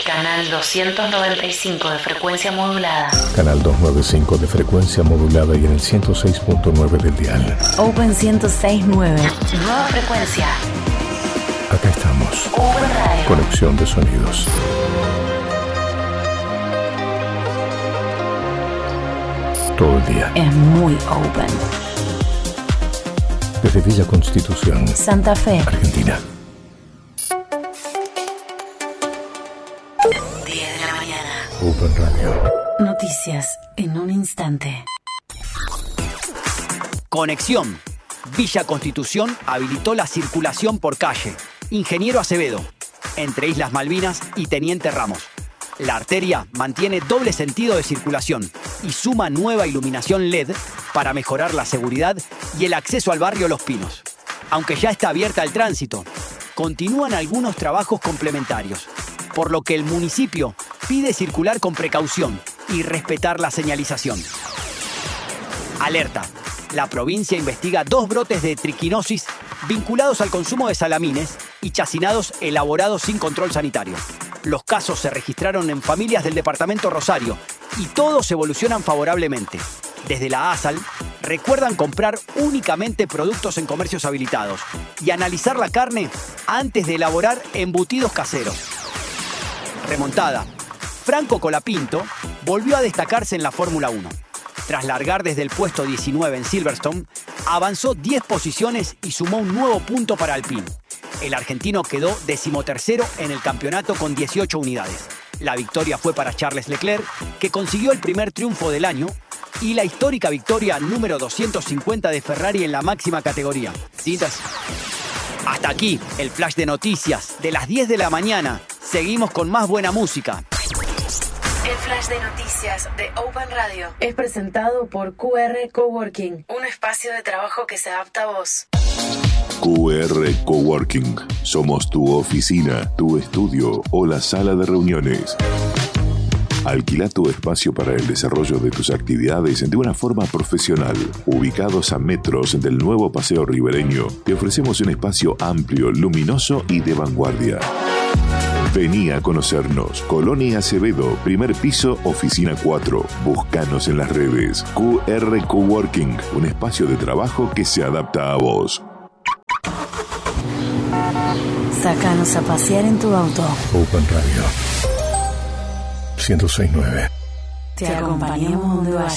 Canal 295 de frecuencia modulada. Canal 295 de frecuencia modulada y en el 106.9 del dial. Open 106.9. Nueva frecuencia. Acá estamos. Open Radio. Conexión de sonidos. Todo el día. Es muy open. Desde Villa Constitución, Santa Fe, Argentina. 10 de la mañana. Open Radio. Noticias en un instante. Conexión. Villa Constitución habilitó la circulación por calle Ingeniero Acevedo, entre Islas Malvinas y Teniente Ramos. La arteria mantiene doble sentido de circulación y suma nueva iluminación LED para mejorar la seguridad y el acceso al barrio Los Pinos. Aunque ya está abierta al tránsito, continúan algunos trabajos complementarios, por lo que el municipio pide circular con precaución y respetar la señalización. Alerta. La provincia investiga 2 brotes de triquinosis vinculados al consumo de salamines y chacinados elaborados sin control sanitario. Los casos se registraron en familias del departamento Rosario y todos evolucionan favorablemente. Desde la ASAL recuerdan comprar únicamente productos en comercios habilitados y analizar la carne antes de elaborar embutidos caseros. Remontada. Franco Colapinto volvió a destacarse en la Fórmula 1. Tras largar desde el puesto 19 en Silverstone, avanzó 10 posiciones y sumó un nuevo punto para Alpine. El argentino quedó 13º en el campeonato con 18 unidades. La victoria fue para Charles Leclerc, que consiguió el primer triunfo del año, y la histórica victoria número 250 de Ferrari en la máxima categoría. ¿Cintas? Hasta aquí el flash de noticias de las 10 de la mañana. Seguimos con más buena música. El flash de noticias de Open Radio es presentado por QR Coworking, un espacio de trabajo que se adapta a vos. QR Coworking. Somos tu oficina, tu estudio o la sala de reuniones. Alquila tu espacio para el desarrollo de tus actividades de una forma profesional. Ubicados a metros del nuevo Paseo Ribereño, te ofrecemos un espacio amplio, luminoso y de vanguardia. Vení a conocernos. Colonia Acevedo, primer piso, oficina 4. Búscanos en las redes. QR Coworking, un espacio de trabajo que se adapta a vos. Sácanos a pasear en tu auto. Open Radio. 106.9. Te acompañamos donde vayas.